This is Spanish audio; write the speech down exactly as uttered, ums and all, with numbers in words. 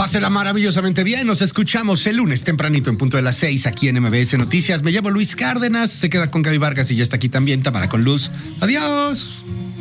Pásela maravillosamente bien. Nos escuchamos el lunes tempranito en punto de las seis aquí en M B S Noticias. Me llamo Luis Cárdenas. Se queda con Gaby Vargas y ya está aquí también Tamara con Luz. Adiós.